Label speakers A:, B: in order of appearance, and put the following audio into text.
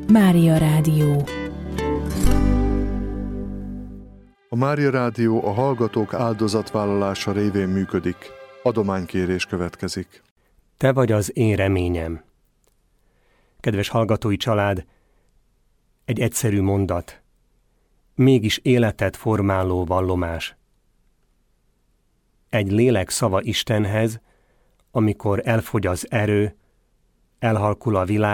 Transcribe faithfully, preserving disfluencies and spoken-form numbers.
A: Mária Rádió.
B: A Mária Rádió a hallgatók áldozatvállalása révén működik. Adománykérés következik.
C: Te vagy az én reményem. Kedves hallgatói család, egy egyszerű mondat, mégis életet formáló vallomás. Egy lélek szava Istenhez, amikor elfogy az erő, elhalkul a világ,